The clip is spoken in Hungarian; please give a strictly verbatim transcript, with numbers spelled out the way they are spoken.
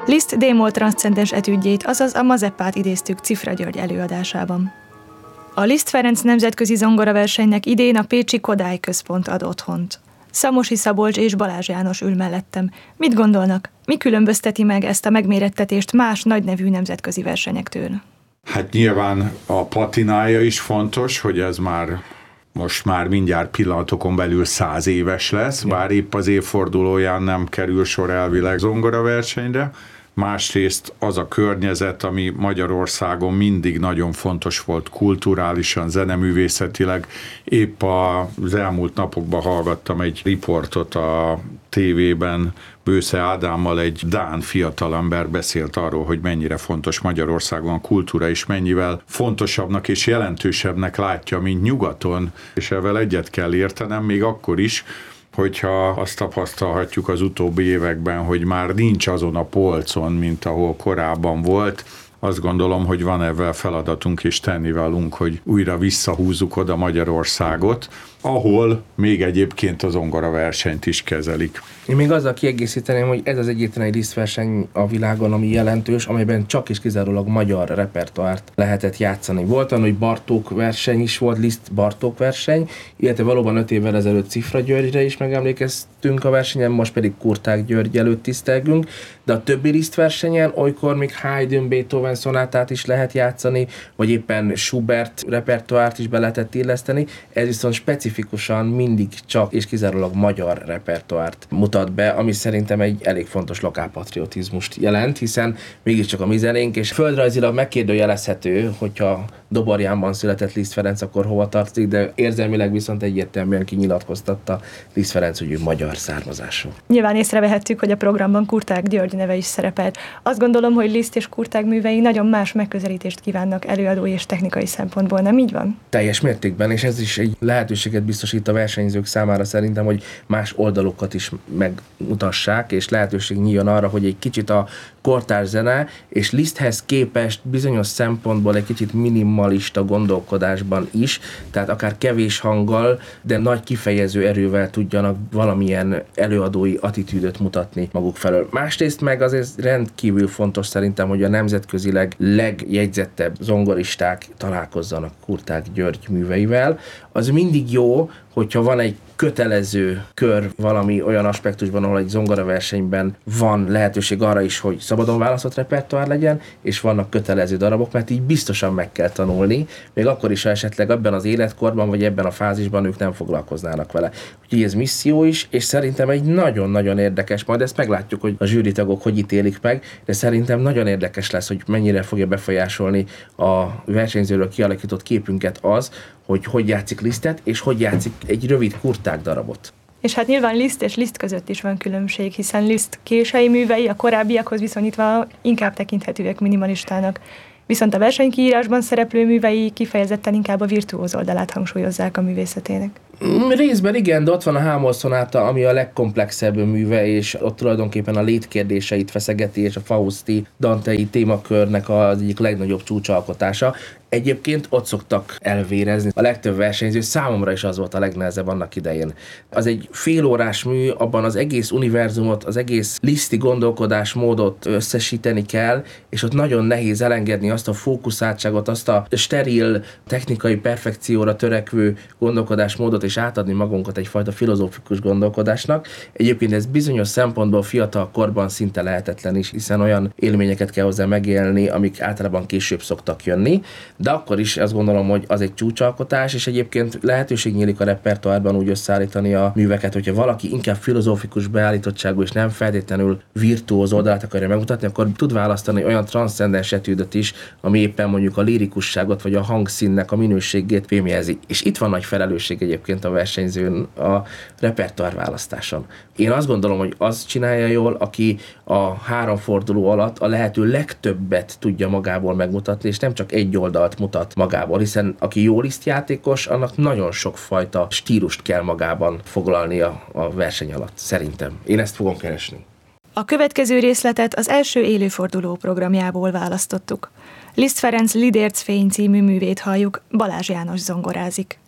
Liszt D-moll transzcendens etüdjét, azaz a Mazeppát idéztük Cifra György előadásában. A Liszt Ferenc nemzetközi zongoraversenynek idén a pécsi Kodály Központ ad otthont. Szamosi Szabolcs és Balázs János ül mellettem. Mit gondolnak? Mi különbözteti meg ezt a megmérettetést más nagynevű nemzetközi versenyektől? Hát nyilván a patinája is fontos, hogy ez már most már mindjárt pillanatokon belül száz éves lesz, bár épp az évfordulóján nem kerül sor elvileg zongoraversenyre. Másrészt az a környezet, ami Magyarországon mindig nagyon fontos volt kulturálisan, zeneművészetileg. Épp az elmúlt napokban hallgattam egy riportot a tévében, Bősze Ádámmal, egy dán fiatalember beszélt arról, hogy mennyire fontos Magyarországon a kultúra, és mennyivel fontosabbnak és jelentősebbnek látja, mint nyugaton, és ezzel egyet kell értenem, még akkor is, hogyha azt tapasztalhatjuk az utóbbi években, hogy már nincs azon a polcon, mint ahol korábban volt. Azt gondolom, hogy van ebben feladatunk és tennivalónk, hogy újra visszahúzzuk oda Magyarországot, ahol még egyébként az zongoraversenyt is kezelik. Én még azzal kiegészíteném, hogy ez az egyetlen egy Liszt-verseny a világon, ami jelentős, amelyben csak és kizárólag magyar repertoárt lehetett játszani. Volt olyan, hogy Bartók verseny is volt, Liszt-Bartók verseny, illetve valóban öt évvel ezelőtt Cifra Györgyre is megemlékeztünk a versenyen, most pedig Kurták György előtt tisztelgünk, de a többi Liszt-versenyen olykor még Haydn, Beethoven szonátát is lehet játszani, vagy éppen Schubert repertoárt is be lehetett illeszteni, ez viszont specifikusan mindig csak és kizárólag magyar repertoárt mutat be, ami szerintem egy elég fontos lokálpatriotizmust jelent, hiszen mégiscsak a mi zenénk, és földrajzilag megkérdőjelezhető, hogyha Doborjánban született Liszt Ferenc, akkor hova tartozik, de érzelmileg viszont egyértelműen kinyilatkoztatta Liszt Ferenc, hogy ő magyar származású. Nyilván észrevehettük, hogy a programban Kurták György neve is szerepelt. Azt gondolom, hogy Liszt és Kurták művei nagyon más megközelítést kívánnak előadói és technikai szempontból, nem így van? Teljes mértékben, és ez is egy lehetőséget biztosít a versenyzők számára szerintem, hogy más oldalokat is megmutassák, és lehetőség nyíljon arra, hogy egy kicsit a kortárs zene, és Liszthez képest bizonyos szempontból egy kicsit minimalista gondolkodásban is, tehát akár kevés hanggal, de nagy kifejező erővel tudjanak valamilyen előadói attitűdöt mutatni maguk felől. Másrészt meg azért rendkívül fontos szerintem, hogy a nemzetközileg legjegyzettebb zongoristák találkozzanak Kurták György műveivel. Az mindig jó, hogyha van egy kötelező kör valami olyan aspektusban, ahol egy zongoraversenyben van lehetőség arra is, hogy szabadon választott repertoár legyen, és vannak kötelező darabok, mert így biztosan meg kell tanulni, még akkor is, ha esetleg ebben az életkorban, vagy ebben a fázisban ők nem foglalkoznának vele. Úgyhogy ez misszió is, és szerintem egy nagyon-nagyon érdekes, majd ezt meglátjuk, hogy a zsűritagok hogy ítélik meg, de szerintem nagyon érdekes lesz, hogy mennyire fogja befolyásolni a versenyzőről kialakított képünket az, hogy hogy játszik Lisztet, és hogy játszik egy rövid Kurták darabot. És hát nyilván Liszt és Liszt között is van különbség, hiszen Liszt késői művei a korábbiakhoz viszonyítva inkább tekinthetőek minimalistának. Viszont a versenykiírásban szereplő művei kifejezetten inkább a virtuóz oldalát hangsúlyozzák a művészetének. Részben igen, de ott van a Hámol szonáta, ami a legkomplexebb műve, és ott tulajdonképpen a létkérdéseit feszegeti, és a Fausti Dantei témakörnek az egyik legnagyobb csúcsalkotása. Egyébként ott szoktak elvérezni. A legtöbb versenyző, számomra is az volt a legnehezebb annak idején. Az egy félórás mű, abban az egész univerzumot, az egész liszti gondolkodásmódot összesíteni kell, és ott nagyon nehéz elengedni azt a fókuszáltságot, azt a steril, technikai perfekcióra törekvő gondolkodásmódot, és átadni magunkat egyfajta filozófikus gondolkodásnak. Egyébként ez bizonyos szempontból fiatal korban szinte lehetetlen is, hiszen olyan élményeket kell hozzá megélni, amik általában később szoktak jönni. De akkor is azt gondolom, hogy az egy csúcsalkotás, és egyébként lehetőség nyílik a repertoárban úgy összeállítani a műveket, hogyha valaki inkább filozófikus beállítottságú és nem feltétlenül virtuóz oldalát akarja megmutatni, akkor tud választani olyan transzcendens etűdöt is, ami éppen mondjuk a lirikusságot vagy a hangszínnek a minőségét fémjelzi. És itt van nagy felelősség egyébként a versenyzőn a repertoár választáson. Én azt gondolom, hogy az csinálja jól, aki a három forduló alatt a lehető legtöbbet tudja magából megmutatni, és nem csak egy oldalt mutat magából, hiszen aki jó lisztjátékos, annak nagyon sokfajta stílust kell magában foglalnia a verseny alatt, szerintem. Én ezt fogom keresni. A következő részletet az első élőforduló programjából választottuk. Liszt Ferenc Lidérc fény című művét halljuk, Balázs János zongorázik.